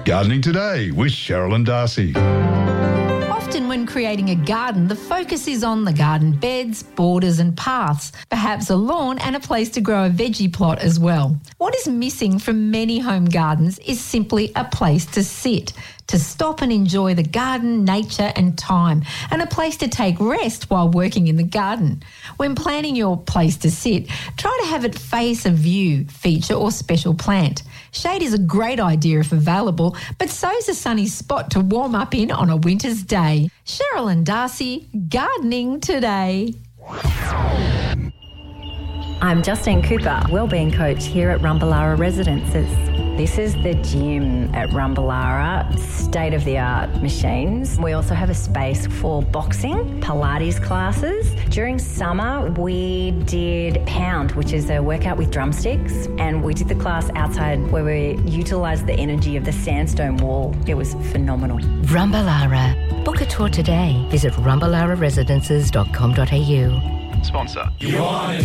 Gardening Today with Cheryl and Darcy. Often when creating a garden, the focus is on the garden beds, borders and paths, perhaps a lawn and a place to grow a veggie plot as well. What is missing from many home gardens is simply a place to sit, to stop and enjoy the garden, nature and time, and a place to take rest while working in the garden. When planning your place to sit, try to have it face a view, feature or special plant. Shade is a great idea if available, but so's a sunny spot to warm up in on a winter's day. Cheryl and Darcy, Gardening Today. I'm Justine Cooper, Wellbeing Coach here at Rumballara Residences. This is the gym at Rumballara, state-of-the-art machines. We also have a space for boxing, Pilates classes. During summer, we did Pound, which is a workout with drumsticks, and we did the class outside where we utilised the energy of the sandstone wall. It was phenomenal. Rumballara. Book a tour today. Visit rumballararesidences.com.au. Sponsor. You want it.